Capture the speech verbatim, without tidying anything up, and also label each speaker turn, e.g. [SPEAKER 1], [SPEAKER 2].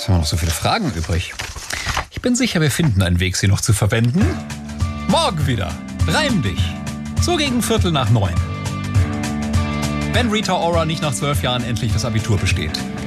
[SPEAKER 1] Jetzt haben wir noch so viele Fragen übrig. Ich bin sicher, wir finden einen Weg, sie noch zu verwenden. Morgen wieder. Reim dich. So gegen Viertel nach neun. Wenn Rita Ora nicht nach zwölf Jahren endlich das Abitur besteht.